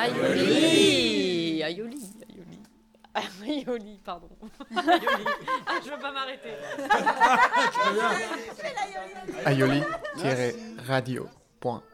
Aioli. Aioli, pardon. Aioli. Ah, je veux pas m'arrêter. aioli-radio.fr